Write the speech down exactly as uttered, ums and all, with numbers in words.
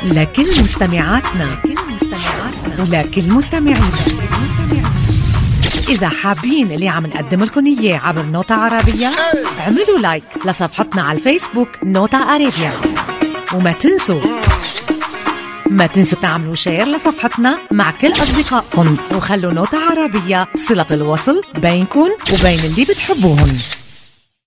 لكل مستمعاتنا ولكل مستمعينا. إذا حابين اللي عم نقدم لكم إياه عبر نوتا عربية، اعملوا لايك لصفحتنا على الفيسبوك نوتا عربية، وما تنسوا ما تنسوا تعملوا شير لصفحتنا مع كل أصدقائكم، وخلوا نوتا عربية صلة الوصل بينكم وبين اللي بتحبوهم.